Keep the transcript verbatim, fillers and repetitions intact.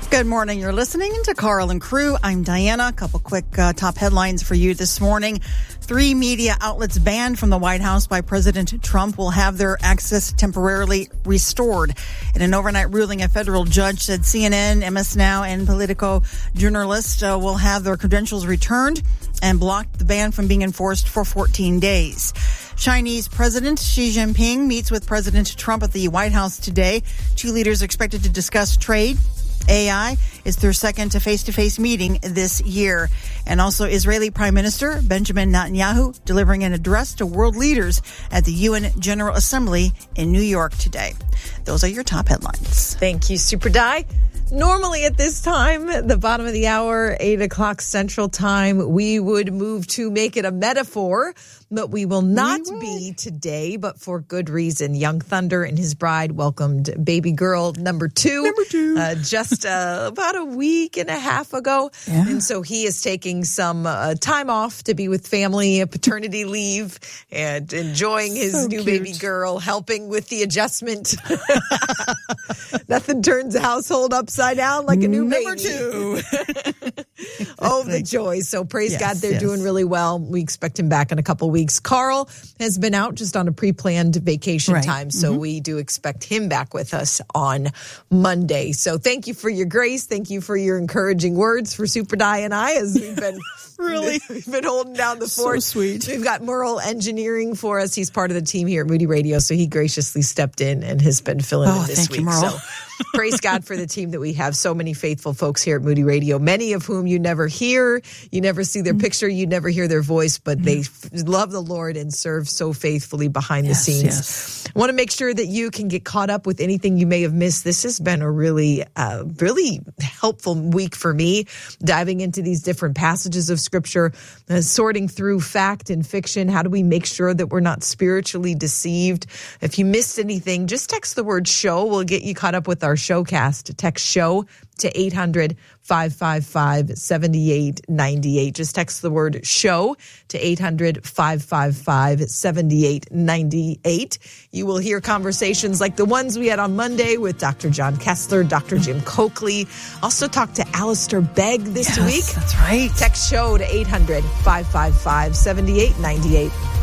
Good morning. You're listening to Carl and Crew. I'm Diana. A couple quick uh, top headlines for you this morning. Three media outlets banned from the White House by President Trump will have their access temporarily restored. In an overnight ruling, a federal judge said C N N, M S Now, and Politico journalists uh, will have their credentials returned and blocked the ban from being enforced for fourteen days. Chinese President Xi Jinping meets with President Trump at the White House today. Two leaders expected to discuss trade. A I is their second face-to-face meeting this year. And also Israeli Prime Minister Benjamin Netanyahu delivering an address to world leaders at the U N General Assembly in New York today. Those are your top headlines. Thank you, Super Di. Normally at this time, the bottom of the hour, eight o'clock Central Time, we would move to Make It a Metaphor, but we will not we be today, but for good reason. Young Thunder and his bride welcomed baby girl number two, number two. Uh, just uh, about a week and a half ago. Yeah. And so he is taking some uh, time off to be with family, a paternity leave, and enjoying his so new cute. baby girl, helping with the adjustment. Nothing turns a household upside down like a new number baby. two. Oh, the joy. So praise yes, God, they're yes. doing really well. We expect him back in a couple weeks. Carl has been out just on a pre-planned vacation right. time, so mm-hmm. we do expect him back with us on Monday. So thank you for your grace. Thank you for your encouraging words for Super Di and I as we've been really we've been holding down the fort. So sweet. We've got Merle engineering for us. He's part of the team here at Moody Radio, so he graciously stepped in and has been filling oh, in this thank week. You, Merle. So praise God for the team that we have. So many faithful folks here at Moody Radio, many of whom you never hear, you never see their picture, you never hear their voice, but they f- love the Lord and serve so faithfully behind yes, the scenes. Yes. I want to make sure that you can get caught up with anything you may have missed. This has been a really, uh, really helpful week for me, diving into these different passages of Scripture, uh, sorting through fact and fiction. How do we make sure that we're not spiritually deceived? If you missed anything, just text the word show. We'll get you caught up with our showcast. Text show to eight hundred, five five five, seven eight nine eight. Just text the word show to eight hundred, five five five, seven eight nine eight. You will hear conversations like the ones we had on Monday with Doctor John Kessler, Doctor Jim Coakley. Also talked to Alistair Begg this yes, week. That's right. Text show to eight hundred, five five five, seven eight nine eight.